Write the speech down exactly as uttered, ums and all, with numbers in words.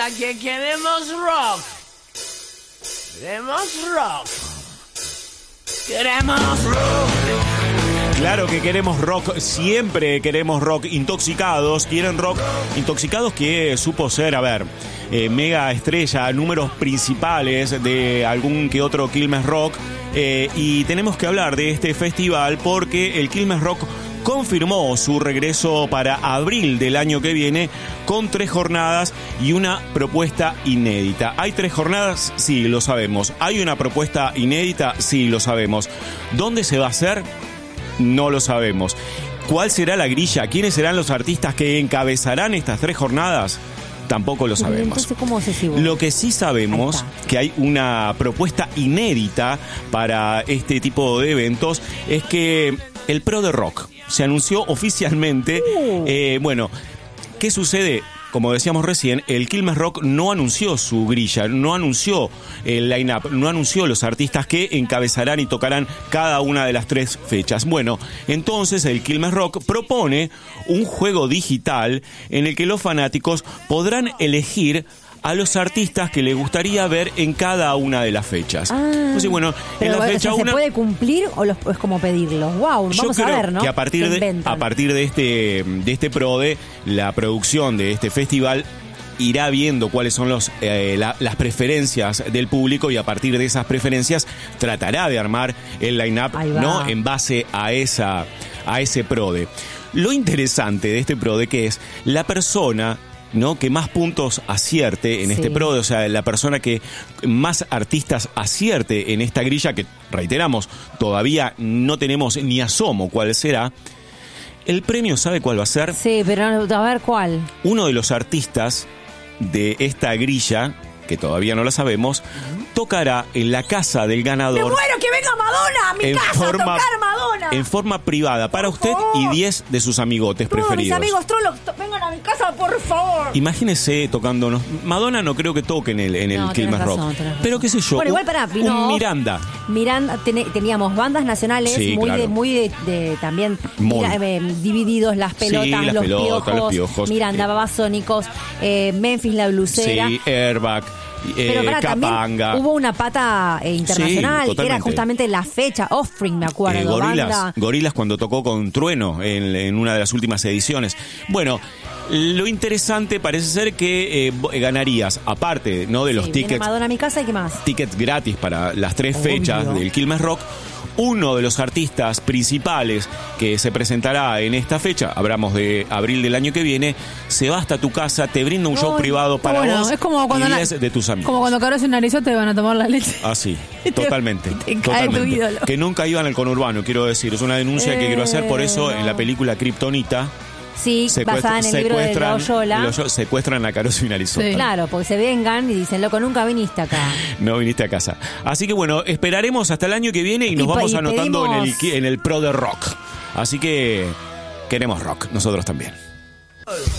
Ahora que queremos rock. Queremos rock. Queremos rock. Claro que queremos rock, siempre queremos rock. Intoxicados, quieren rock. Intoxicados que supo ser, a ver, eh, mega estrella, números principales de algún que otro Quilmes Rock. Eh, y tenemos que hablar de este festival porque el Quilmes Rock confirmó su regreso para abril del año que viene con tres jornadas y una propuesta inédita. ¿Hay tres jornadas? Sí, lo sabemos. ¿Hay una propuesta inédita? Sí, lo sabemos. ¿Dónde se va a hacer? No lo sabemos. ¿Cuál será la grilla? ¿Quiénes serán los artistas que encabezarán estas tres jornadas? Tampoco lo sabemos. Entonces, ¿cómo se sigue? Lo que sí sabemos que hay una propuesta inédita para este tipo de eventos es que el Pro de Rock se anunció oficialmente. Uh. Eh, bueno, ¿qué sucede? Como decíamos recién, el Quilmes Rock no anunció su grilla, no anunció el line-up, no anunció los artistas que encabezarán y tocarán cada una de las tres fechas. Bueno, entonces el Quilmes Rock propone un juego digital en el que los fanáticos podrán elegir a los artistas que les gustaría ver en cada una de las fechas. Ah, Entonces, bueno, pero, en la fecha o sea, una... ¿se puede cumplir o los, es como pedirlo? Wow, Yo vamos creo a ver, ¿no? que a partir de, a partir de este de este PRODE, la producción de este festival irá viendo cuáles son los eh, la, las preferencias del público y a partir de esas preferencias tratará de armar el line-up, ¿no? En base a esa a ese PRODE. Lo interesante de este PRODE que es la persona, ¿no?, que más puntos acierte en sí. este PRODE, o sea, la persona que más artistas acierte en esta grilla, que reiteramos, todavía no tenemos ni asomo cuál será. El premio, ¿sabe cuál va a ser? Sí, pero a ver cuál. Uno de los artistas de esta grilla, que todavía no la sabemos, tocará en la casa del ganador. ¡Me muero que venga Madonna a mi casa forma, a tocar Madonna! En forma privada, para por usted favor. Y diez de sus amigotes Todos preferidos. mis amigos trolos, to- vengan a mi casa, por favor. Imagínese tocándonos. Madonna no creo que toque en el, en el No, Quilmes Rock. razón, pero qué sé yo. Bueno, igual un, pará, vino un Miranda. Miranda, ten, teníamos bandas nacionales Sí, muy, claro. de, muy de, de también Muy. mira, eh, divididos, las pelotas, Sí, las los, pelotas, piojos, los piojos. Miranda, Eh. Babasónicos, eh, Memphis la blusera. Sí, Airbag. Eh, Pero para, Capanga. también hubo una pata eh, internacional, Sí, que era justamente la fecha, Offspring, me acuerdo. Eh, Gorilas, banda. Gorilas cuando tocó con Trueno en, en una de las últimas ediciones. Bueno, lo interesante parece ser que eh, ganarías, aparte, ¿no?, de los Sí, viene tickets, Madonna a mi casa y qué más. tickets gratis para las tres Obvio. fechas del Quilmes Rock. Uno de los artistas principales que se presentará en esta fecha, hablamos de abril del año que viene, se va hasta tu casa, te brinda un show Ay, privado para bueno, vos es como cuando y na- diez de tus amigos. Como cuando cabras un narizote van a tomar la leche. Así, totalmente. te cae totalmente. tu ídolo. Que nunca iban al conurbano, quiero decir. Es una denuncia Eh, que quiero hacer, por eso no. en la película Kryptonita Sí, basada en el libro de Loyola. Loyola, secuestran a Caroso y Narizota. Sí. Claro, porque se vengan y dicen, loco, nunca viniste acá. No viniste a casa. Así que bueno, esperaremos hasta el año que viene y nos Y vamos pe- y anotando en el, pedimos- en el Pro de Rock. Así que queremos rock, nosotros también.